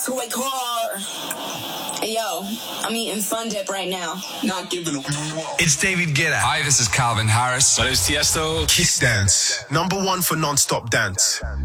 toy car. Hey, yo, I'm eating Fun Dip right now. Not giving a... It's David Guetta. Hi, this is Calvin Harris. Hello, Tiesto. Kiss Dance, #1 for non-stop dance.